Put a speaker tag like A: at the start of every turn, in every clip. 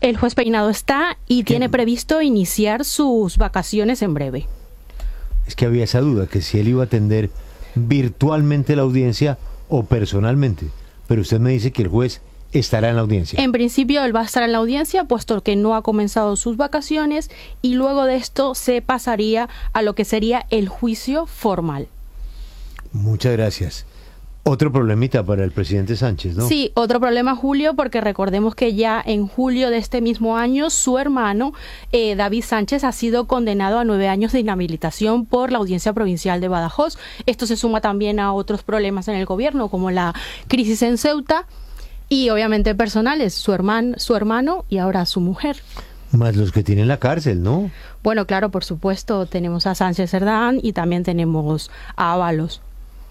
A: El juez Peinado está y tiene previsto iniciar sus vacaciones en breve.
B: Es que había esa duda, que si él iba a atender virtualmente la audiencia o personalmente. Pero usted me dice que el juez estará en la audiencia.
A: En principio él va a estar en la audiencia, puesto que no ha comenzado sus vacaciones, y luego de esto se pasaría a lo que sería el juicio formal.
B: Muchas gracias. Otro problemita para el presidente Sánchez, ¿no?
A: Sí, otro problema, Julio, porque recordemos que ya en julio de este mismo año su hermano, David Sánchez, ha sido condenado a 9 años de inhabilitación por la Audiencia Provincial de Badajoz. Esto se suma también a otros problemas en el gobierno, como la crisis en Ceuta y obviamente personales, su hermano y ahora su mujer.
B: Más los que tienen la cárcel, ¿no?
A: Bueno, claro, por supuesto, tenemos a Sánchez Cerdán y también tenemos a Ábalos.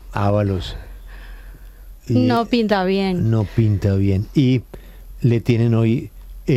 A: No pinta bien.
B: No pinta bien. Y le tienen hoy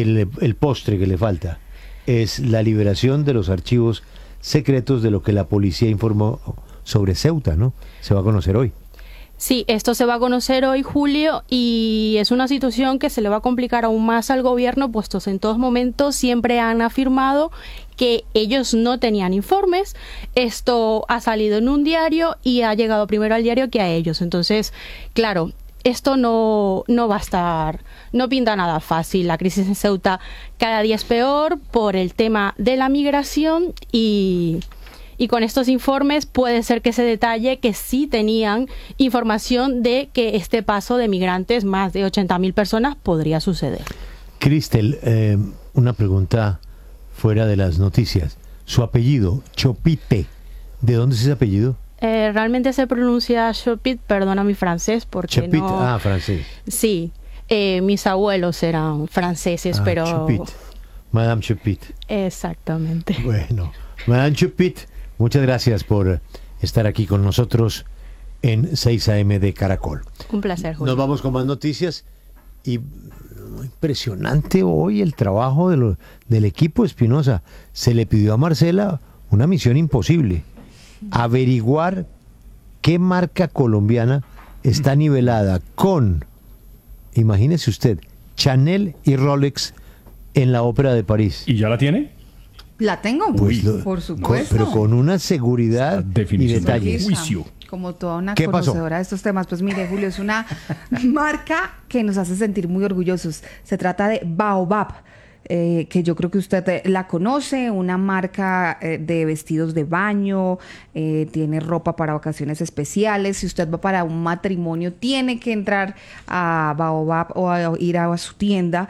B: el postre que le falta. Es la liberación de los archivos secretos de lo que la policía informó sobre Ceuta, ¿no? Se va a conocer hoy.
A: Sí, esto se va a conocer hoy, Julio, y es una situación que se le va a complicar aún más al gobierno, puestos en todos momentos siempre han afirmado que ellos no tenían informes. Esto ha salido en un diario y ha llegado primero al diario que a ellos. Entonces, claro, esto no va a estar, no pinta nada fácil. La crisis en Ceuta cada día es peor por el tema de la migración y con estos informes puede ser que se detalle que sí tenían información de que este paso de migrantes, más de 80.000 personas, podría suceder.
B: Cristel, una pregunta fuera de las noticias. Su apellido, Chopite, ¿de dónde es ese apellido?
A: Realmente se pronuncia Chopit, perdona mi francés, porque
B: Chopit,
A: no...
B: francés.
A: Sí, mis abuelos eran franceses, pero...
B: Chopit, Madame Chopit.
A: Exactamente.
B: Bueno, Madame Chopit, muchas gracias por estar aquí con nosotros en 6 AM de Caracol.
A: Un placer, Julio.
B: Nos vamos con más noticias y impresionante hoy el trabajo del equipo Espinosa. Se le pidió a Marcela una misión imposible: averiguar qué marca colombiana está nivelada con, imagínese usted, Chanel y Rolex en la Ópera de París.
C: ¿Y ya la tiene?
D: La tengo,
B: Pues
D: por supuesto.
B: pero con una seguridad y detalles.
C: Juicio.
D: Como toda una
B: ¿Qué pasó?
D: conocedora de estos temas. Pues mire, Julio, es una marca que nos hace sentir muy orgullosos. Se trata de Baobab, que yo creo que usted la conoce, una marca de vestidos de baño, tiene ropa para ocasiones especiales. Si usted va para un matrimonio, tiene que entrar a Baobab o a ir a su tienda,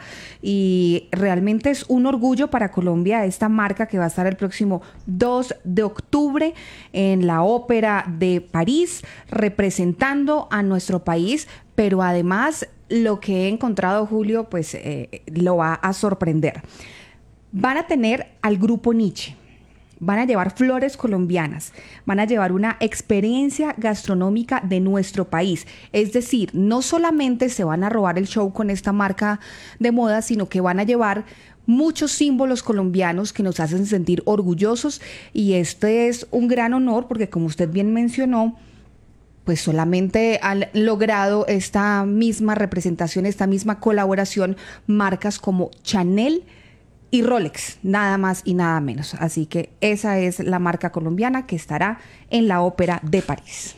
D: y realmente es un orgullo para Colombia esta marca, que va a estar el próximo 2 de octubre en la Ópera de París, representando a nuestro país, pero además lo que he encontrado, Julio, pues lo va a sorprender. Van a tener al grupo Nietzsche, van a llevar flores colombianas, van a llevar una experiencia gastronómica de nuestro país. Es decir, no solamente se van a robar el show con esta marca de moda, sino que van a llevar muchos símbolos colombianos que nos hacen sentir orgullosos, y este es un gran honor porque, como usted bien mencionó, pues solamente han logrado esta misma representación, esta misma colaboración, marcas como Chanel y Rolex, nada más y nada menos. Así que esa es la marca colombiana que estará en la Ópera de París.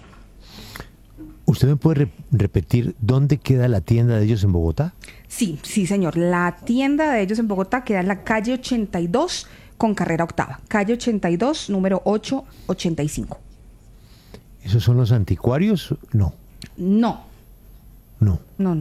B: ¿Usted me puede repetir dónde queda la tienda de ellos en Bogotá?
D: Sí, señor. La tienda de ellos en Bogotá queda en la calle 82 con carrera octava. Calle 82, número 885.
B: ¿Esos son los anticuarios? No.
D: No.
B: No.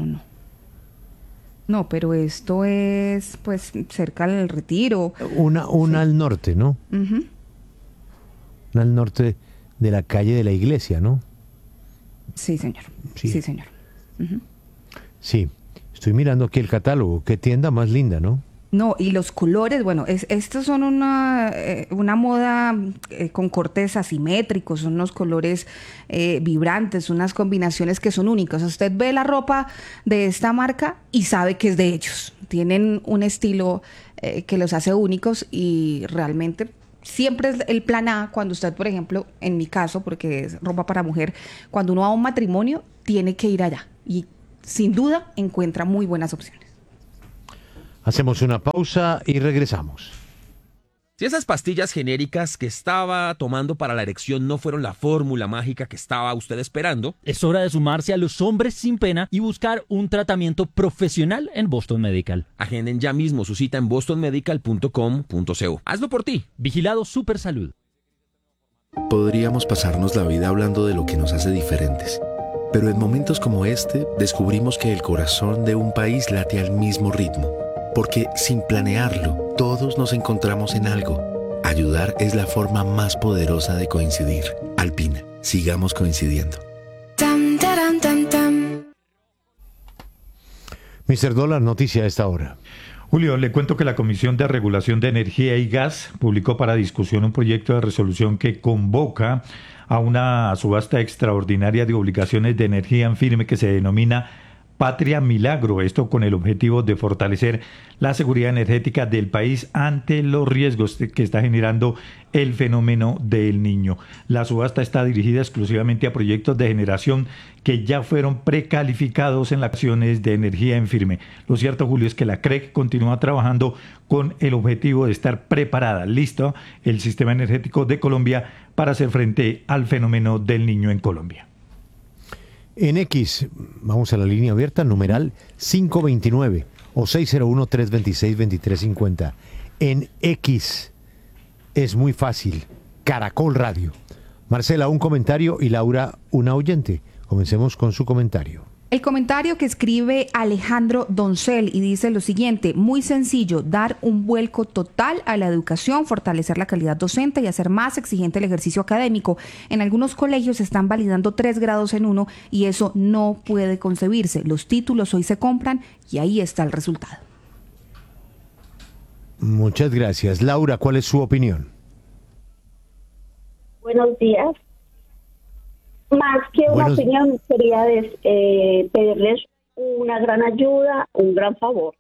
D: No, pero esto es pues cerca del Retiro.
B: Una
D: Sí.
B: al norte, ¿no?
D: Uh-huh.
B: Una al norte de la calle de la iglesia, ¿no?
D: Sí, señor.
B: Sí.
D: Sí, señor. Uh-huh.
B: Sí. Estoy mirando aquí el catálogo. Qué tienda más linda, ¿no?
D: No, y los colores, bueno, estos son una moda con cortes asimétricos, son unos colores vibrantes, unas combinaciones que son únicas. Usted ve la ropa de esta marca y sabe que es de ellos. Tienen un estilo que los hace únicos, y realmente siempre es el plan A cuando usted, por ejemplo, en mi caso, porque es ropa para mujer, cuando uno va a un matrimonio, tiene que ir allá y sin duda encuentra muy buenas opciones.
B: Hacemos una pausa y regresamos.
C: Si esas pastillas genéricas que estaba tomando para la erección no fueron la fórmula mágica que estaba usted esperando,
E: es hora de sumarse a los hombres sin pena y buscar un tratamiento profesional en Boston Medical.
C: agenden ya mismo su cita en bostonmedical.com.co. Hazlo por ti.
E: Vigilado Supersalud.
F: Podríamos pasarnos la vida hablando de lo que nos hace diferentes, pero en momentos como este descubrimos que el corazón de un país late al mismo ritmo, porque sin planearlo, todos nos encontramos en algo. Ayudar es la forma más poderosa de coincidir. Alpina, sigamos coincidiendo.
B: Mr. Dólar, noticia a esta hora.
G: Julio, le cuento que la Comisión de Regulación de Energía y Gas publicó para discusión un proyecto de resolución que convoca a una subasta extraordinaria de obligaciones de energía en firme que se denomina Patria Milagro, esto con el objetivo de fortalecer la seguridad energética del país ante los riesgos que está generando el fenómeno del Niño. La subasta está dirigida exclusivamente a proyectos de generación que ya fueron precalificados en las acciones de energía en firme. Lo cierto, Julio, es que la CREC continúa trabajando con el objetivo de estar preparada, listo el sistema energético de Colombia para hacer frente al fenómeno del Niño en Colombia.
B: En X, vamos a la línea abierta, numeral 529 o 601-326-2350. En X es muy fácil, Caracol Radio. Marcela, un comentario y Laura, una oyente. Comencemos con su comentario.
D: El comentario que escribe Alejandro Doncel y dice lo siguiente: muy sencillo, dar un vuelco total a la educación, fortalecer la calidad docente y hacer más exigente el ejercicio académico. En algunos colegios se están validando 3 grados en uno y eso no puede concebirse. Los títulos hoy se compran y ahí está el resultado.
B: Muchas gracias. Laura, ¿cuál es su opinión?
H: Buenos días. Más que una opinión, quería pedirles una gran ayuda, un gran favor.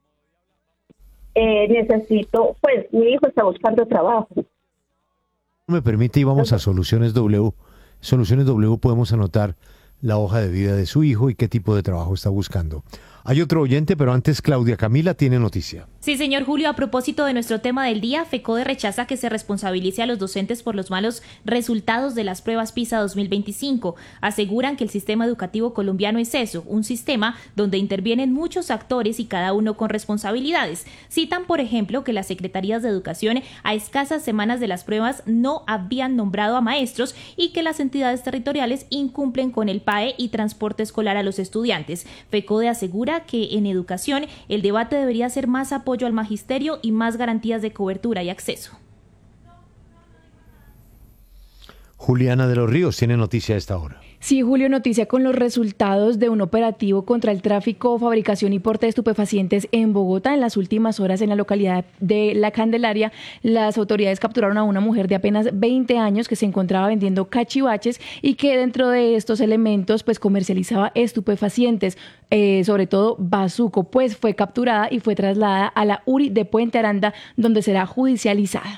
H: Necesito, pues, mi hijo está buscando trabajo.
B: Me permite, y vamos a Soluciones W. Soluciones W podemos anotar la hoja de vida de su hijo y qué tipo de trabajo está buscando. Hay otro oyente, pero antes Claudia Camila tiene noticia.
I: Sí, señor Julio, a propósito de nuestro tema del día, FECODE rechaza que se responsabilice a los docentes por los malos resultados de las pruebas PISA 2025. Aseguran que el sistema educativo colombiano es eso, un sistema donde intervienen muchos actores y cada uno con responsabilidades. Citan, por ejemplo, que las secretarías de educación a escasas semanas de las pruebas no habían nombrado a maestros y que las entidades territoriales incumplen con el PAE y transporte escolar a los estudiantes. FECODE asegura que en educación el debate debería ser más apoyo al magisterio y más garantías de cobertura y acceso.
B: Juliana de los Ríos tiene noticia a esta hora.
J: Sí, Julio, noticia con los resultados de un operativo contra el tráfico, fabricación y porte de estupefacientes en Bogotá. En las últimas horas, en la localidad de La Candelaria, las autoridades capturaron a una mujer de apenas 20 años que se encontraba vendiendo cachivaches y que dentro de estos elementos pues comercializaba estupefacientes, sobre todo bazuco. Pues fue capturada y fue trasladada a la URI de Puente Aranda, donde será judicializada.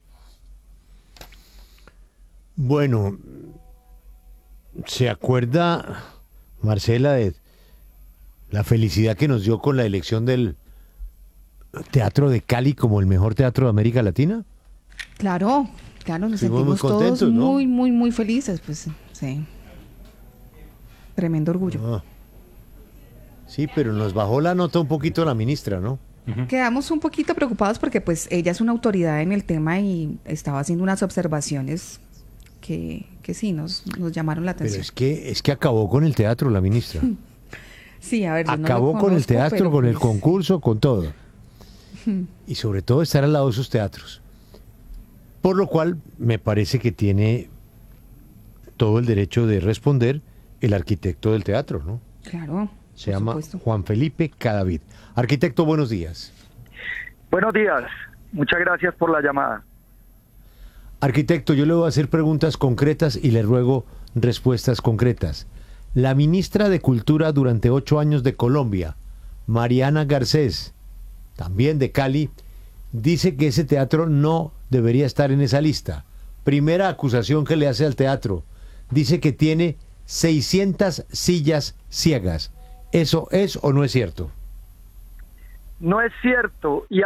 B: Bueno, ¿se acuerda, Marcela, de la felicidad que nos dio con la elección del Teatro de Cali como el mejor teatro de América Latina?
D: Claro, nos
B: Estuvimos muy
D: sentimos todos
B: contentos, ¿no?
D: muy felices, pues sí. Tremendo orgullo.
B: Sí, pero nos bajó la nota un poquito la ministra, ¿no?
D: Quedamos un poquito preocupados porque pues ella es una autoridad en el tema y estaba haciendo unas observaciones que sí nos llamaron la atención.
B: Pero es que acabó con el teatro la ministra.
D: Sí, a ver, yo
B: acabó
D: no lo
B: con el
D: conozco,
B: teatro,
D: pero
B: con el
D: pues
B: concurso, con todo. Y sobre todo estar al lado de sus teatros. Por lo cual me parece que tiene todo el derecho de responder el arquitecto del teatro, ¿no?
D: Claro.
B: Se llama Juan Felipe Cadavid. Arquitecto, buenos días.
K: Buenos días. Muchas gracias por la llamada.
B: Arquitecto, yo le voy a hacer preguntas concretas y le ruego respuestas concretas. La ministra de Cultura durante 8 años de Colombia, Mariana Garcés, también de Cali, dice que ese teatro no debería estar en esa lista. Primera acusación que le hace al teatro. Dice que tiene 600 sillas ciegas. ¿Eso es o no es cierto?
K: no es cierto. Y